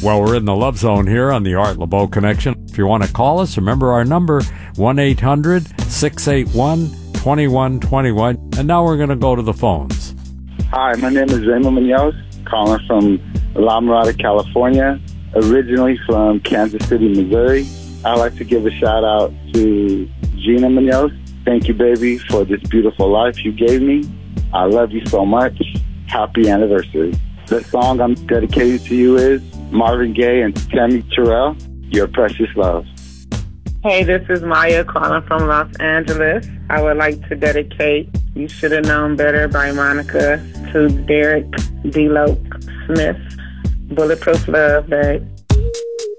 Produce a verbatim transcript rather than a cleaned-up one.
Well, we're in the Love Zone here on the Art LeBeau Connection. If you want to call us, remember our number, one eight hundred six eight one two one two one. And now we're going to go to the phones. Hi, my name is Raymond Munoz, calling from La Mirada, California, originally from Kansas City, Missouri. I'd like to give a shout out to Gina Munoz. Thank you, baby, for this beautiful life you gave me. I love you so much. Happy anniversary. The song I'm dedicated to you is Marvin Gaye and Tammy Terrell, Your Precious Love. Hey, this is Maya calling from Los Angeles. I would like to dedicate You Should Have Known Better by Monica to Derek D. Loke Smith. Bulletproof love, babe.